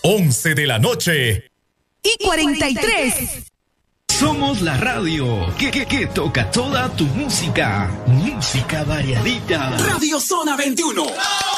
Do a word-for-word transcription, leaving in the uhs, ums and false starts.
once de la noche. Y cuarenta y tres. Somos la radio que, que, que toca toda tu música. Música variadita. Radio Zona veintiuno.